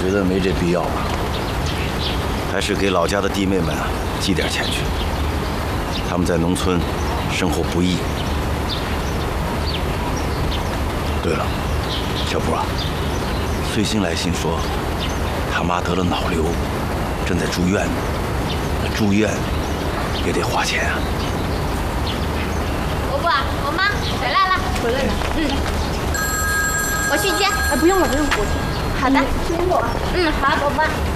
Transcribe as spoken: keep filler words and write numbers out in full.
觉得没这必要了，还是给老家的弟妹们啊寄点钱去。他们在农村生活不易。对了，小布啊，穗星来信说，他妈得了脑瘤，正在住院呢。那住院也得花钱啊。 伯伯，我妈回来了， 回来了。 嗯，我去接。 哎，不用了，不用了，我去。 好的， 先走啊。 嗯，好，伯伯。